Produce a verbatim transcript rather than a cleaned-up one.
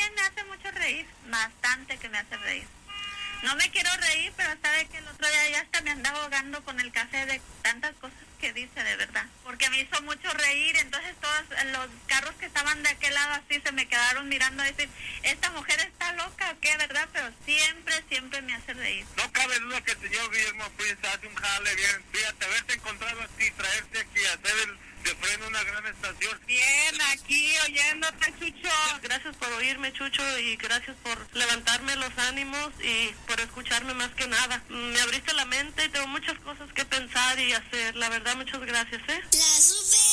también me hace mucho reír, bastante que me hace reír. No me quiero reír, pero sabe que el otro día ya hasta me andaba ahogando con el café de tantas cosas que dice, de verdad. Porque me hizo mucho reír, entonces todos los carros que estaban de aquel lado así se me quedaron mirando a decir, esta mujer está loca o qué, ¿verdad? Pero siempre, siempre me hace reír. No cabe duda que el señor Guillermo Prince hace un jale bien. Fíjate, haberte encontrado aquí, traerte aquí, hacer el de freno una gran estación. Bien, aquí oyéndote, Chucho. Gracias por oírme, Chucho, y gracias por levantarme los ánimos y por escucharme más que nada. Me abriste la mente y tengo muchas cosas que pensar y hacer. La verdad, muchas gracias, ¿eh? La sube.